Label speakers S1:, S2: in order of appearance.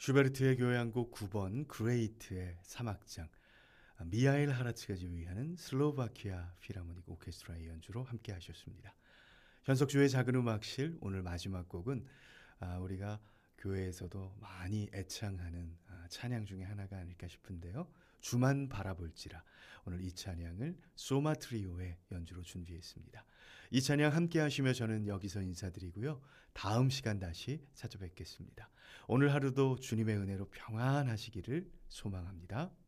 S1: 슈베르트의 교향곡 9번 그레이트의 3악장, 미하일 하라츠가 지휘하는 슬로바키아 필하모닉 오케스트라의 연주로 함께 하셨습니다. 현석주의 작은 음악실, 오늘 마지막 곡은 우리가 교회에서도 많이 애창하는 찬양 중에 하나가 아닐까 싶은데요. 주만 바라볼지라, 오늘 이 찬양을 소마 트리오의 연주로 준비했습니다. 이 찬양 함께 하시며 저는 여기서 인사드리고요. 다음 시간 다시 찾아뵙겠습니다. 오늘 하루도 주님의 은혜로 평안하시기를 소망합니다.